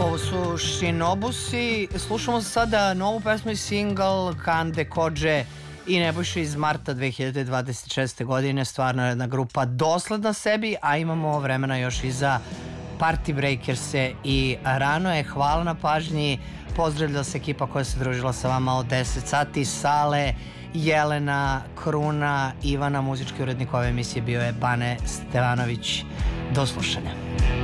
Ovo su Shinobusi. Slušamo sada novu pesmu i single Kande Kodže i Nebojša iz marta 2026. godine. Stvarno jedna grupa dosledna sebi, a imamo vremena još i za Party Breakers-e i rano je. Hvala na pažnji. Pozdravlja se ekipa koja se družila sa vama od 10 sati. Sale, Jelena, Kruna, Ivana, muzički urednik ove emisije bio je Bane Stevanović. Do slušanja.